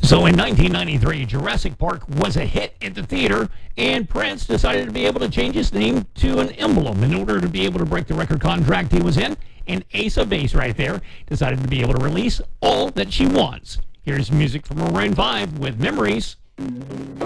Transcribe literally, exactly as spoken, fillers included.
So in nineteen ninety-three, Jurassic Park was a hit at the theater, and Prince decided to be able to change his name to an emblem in order to be able to break the record contract he was in. And Ace of Base right there decided to be able to release All That She Wants. Here's music from Maroon five with Memories.